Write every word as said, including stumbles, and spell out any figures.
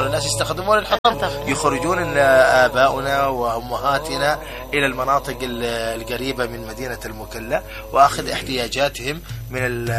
كانوا الناس يستخدمون الحطب، يخرجون آباؤنا وأمهاتنا إلى المناطق القريبة من مدينة المكلا وأخذ احتياجاتهم من